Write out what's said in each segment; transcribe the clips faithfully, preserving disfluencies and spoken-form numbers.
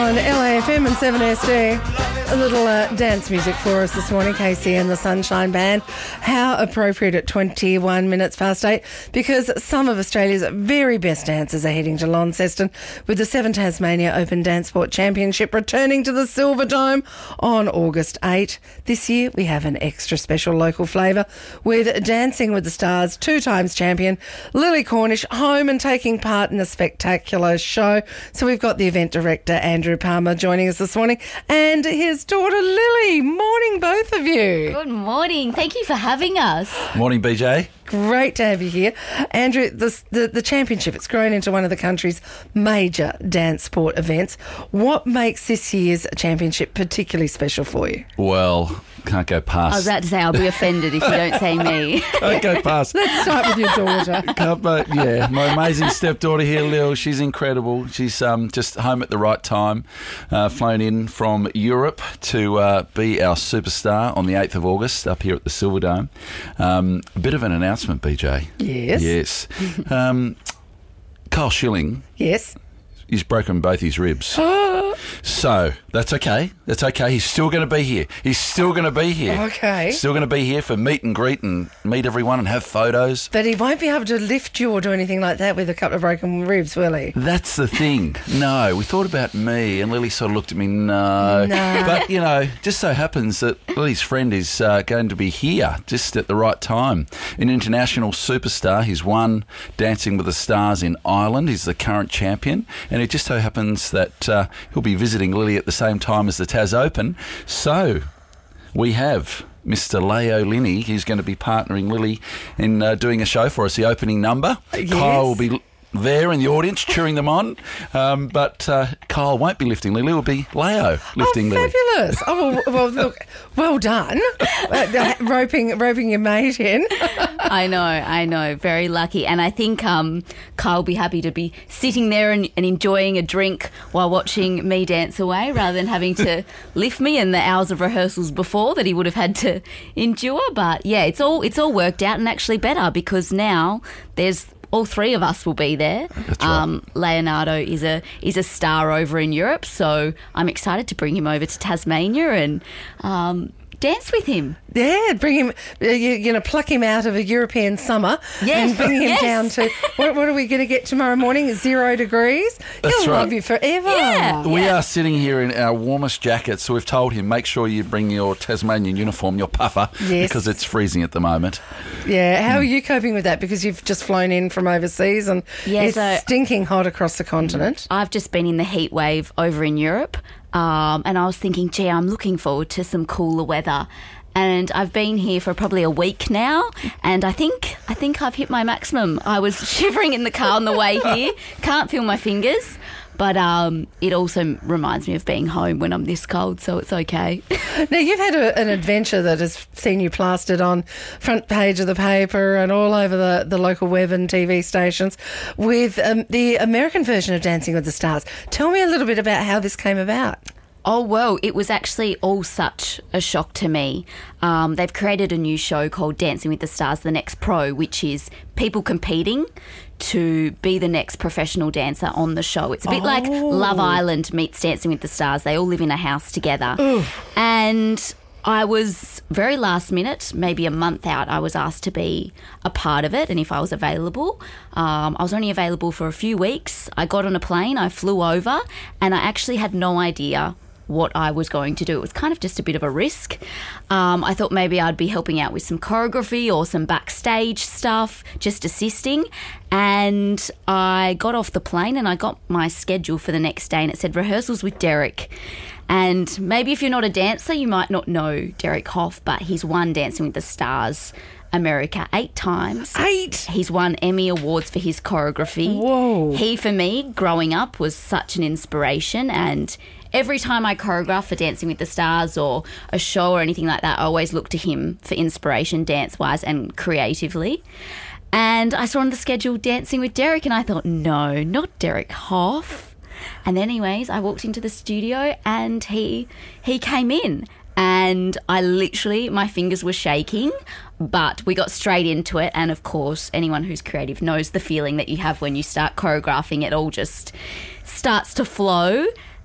on L A F M and seven S D. A little uh, dance music for us this morning, Casey and the Sunshine Band. How appropriate at twenty-one minutes past eight, because some of Australia's very best dancers are heading to Launceston with the Seven Tasmania Open Dance Sport Championship returning to the Silver Dome on August eighth. This year we have an extra special local flavour with Dancing with the Stars two times champion Lily Cornish home and taking part in the spectacular show. So we've got the event director Andrew Palmer joining us this morning, and his daughter Lily. Morning, both of you. Good morning. Thank you for having us. Morning, B J. Great to have you here. Andrew, the, the, the championship, it's grown into one of the country's major dance sport events. What makes this year's championship particularly special for you? Well, can't go past. I was about to say I'll be offended if you don't say me. Can't go past. Let's start with your daughter. Can't, but yeah, my amazing stepdaughter here, Lil. She's incredible. She's um, just home at the right time, uh, flown in from Europe to uh, be our superstar on the eighth of August up here at the Silver Dome. Um, a bit of an announcement, B J. Yes. Yes. Um, Kyle Schilling. Yes. He's broken both his ribs. So, that's okay. That's okay. He's still going to be here. He's still going to be here. Okay. Still going to be here for meet and greet and meet everyone and have photos. But he won't be able to lift you or do anything like that with a couple of broken ribs, will he? That's the thing. No, we thought about me and Lily sort of looked at me, no. No. But, you know, just so happens that Lily's friend is uh, going to be here just at the right time. An international superstar. He's won Dancing with the Stars in Ireland. He's the current champion. And it just so happens that uh, he'll be visiting Lily at the same time as the Tas Open. So we have Mister Leo Linney. He's going to be partnering Lily in uh, doing a show for us, the opening number. Yes. Kyle will be there in the audience cheering them on, um, but uh, Kyle won't be lifting Lily. It will be Leo lifting oh, Lily. Fabulous. Oh, well, well, look, well done. Uh, roping, roping your mate in. I know, I know. Very lucky. And I think um, Kyle will be happy to be sitting there and, and enjoying a drink while watching me dance away rather than having to lift me in the hours of rehearsals before that he would have had to endure. But yeah, it's all it's all worked out, and actually better because now there's all three of us will be there. That's right. Um, Leonardo is a is a star over in Europe, so I'm excited to bring him over to Tasmania and um, dance with him. Yeah, bring him, you're going to pluck him out of a European summer Yes, and bring him yes. down to, what, what are we going to get tomorrow morning? Zero degrees? That's He'll right. love you forever. Yeah. We are sitting here in our warmest jackets, so we've told him, make sure you bring your Tasmanian uniform, your puffer, Yes. because it's freezing at the moment. Yeah, how are you coping with that? Because you've just flown in from overseas and Yeah, it's so- stinking hot across the continent. I've just been in the heat wave over in Europe, um, and I was thinking, gee, I'm looking forward to some cooler weather. And I've been here for probably a week now, and I think I think I've hit my maximum. I was shivering in the car on the way here, can't feel my fingers, but um, it also reminds me of being home when I'm this cold, so it's okay. Now, you've had a, an adventure that has seen you plastered on front page of the paper and all over the, the local web and T V stations with um, the American version of Dancing with the Stars. Tell me a little bit about how this came about. Oh, well, it was actually all such a shock to me. Um, they've created a new show called Dancing with the Stars, The Next Pro, which is people competing to be the next professional dancer on the show. It's a bit Oh. like Love Island meets Dancing with the Stars. They all live in a house together. And I was very last minute, maybe a month out, I was asked to be a part of it and if I was available. Um, I was only available for a few weeks. I got on a plane, I flew over, and I actually had no idea what I was going to do. It was kind of just a bit of a risk. Um, I thought maybe I'd be helping out with some choreography or some backstage stuff, just assisting. And I got off the plane and I got my schedule for the next day and it said rehearsals with Derek. And maybe if you're not a dancer, you might not know Derek Hoff, but he's won Dancing with the Stars America eight times. Eight? He's won Emmy Awards for his choreography. Whoa. He, for me, growing up, was such an inspiration, and every time I choreograph for Dancing with the Stars or a show or anything like that, I always look to him for inspiration dance-wise and creatively. And I saw on the schedule Dancing with Derek and I thought, no, not Derek Hoff. And then anyways, I walked into the studio and he he came in and I literally, my fingers were shaking, but we got straight into it. And of course, anyone who's creative knows the feeling that you have when you start choreographing. It all just starts to flow.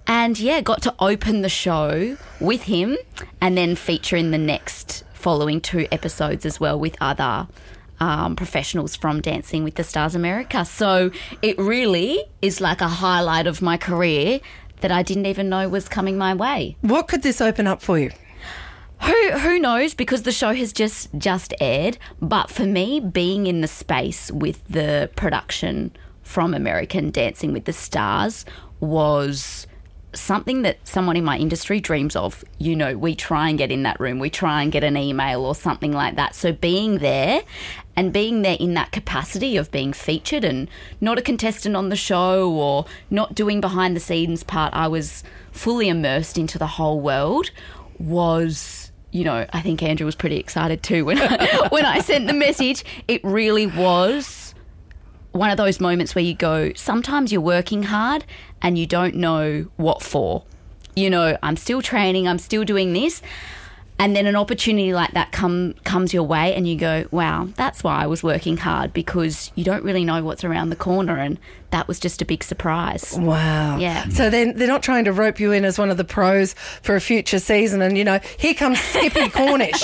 And yeah, got to open the show with him and then feature in the next following two episodes as well with other um, professionals from Dancing with the Stars America. So it really is like a highlight of my career that I didn't even know was coming my way. What could this open up for you? Who who knows, because the show has just just aired. But for me, being in the space with the production from American Dancing with the Stars was something that someone in my industry dreams of. You know, we try and get in that room, we try and get an email or something like that. So being there and being there in that capacity of being featured and not a contestant on the show or not doing behind the scenes part, I was fully immersed into the whole world was, you know, I think Andrew was pretty excited too when I, when I sent the message. It really was one of those moments where you go, sometimes you're working hard and you don't know what for. You know, I'm still training, I'm still doing this. And then an opportunity like that come comes your way and you go, wow, that's why I was working hard, because you don't really know what's around the corner, and that was just a big surprise. Wow. Yeah. So then they're not trying to rope you in as one of the pros for a future season and, you know, here comes Skippy Cornish.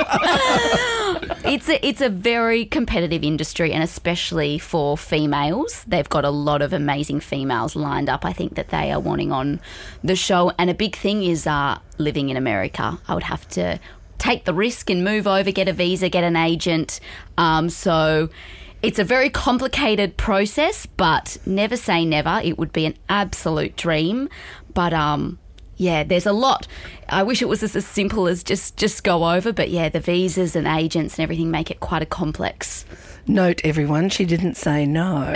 It's a, it's a very competitive industry, and especially for females. They've got a lot of amazing females lined up, I think, that they are wanting on the show. And a big thing is uh, living in America. I would have to take the risk and move over, get a visa, get an agent. Um, so it's a very complicated process, but never say never. It would be an absolute dream. But um, yeah, there's a lot. I wish it was as, as simple as just, just go over. But yeah, the visas and agents and everything make it quite a complex. Note, everyone, she didn't say no.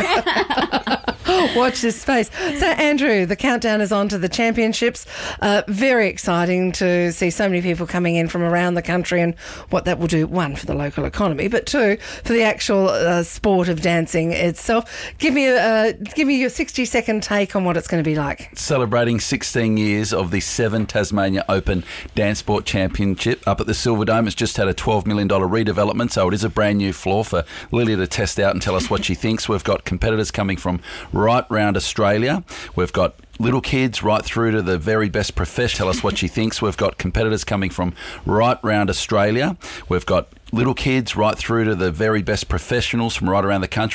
Watch this space. So, Andrew, the countdown is on to the championships. Uh, very exciting to see so many people coming in from around the country and what that will do, one, for the local economy, but two, for the actual uh, sport of dancing itself. Give me a uh, give me your sixty-second take on what it's going to be like. Celebrating sixteen years of the Seven Tasmania Open Dance Sport Championship up at the Silverdome. It's just had a twelve million dollars redevelopment, so it is a brand new floor for Lilia to test out and tell us what she thinks. We've got competitors coming from right round Australia. We've got little kids right through to the very best professionals. Tell us what she thinks. We've got competitors coming from right round Australia. We've got little kids right through to the very best professionals from right around the country.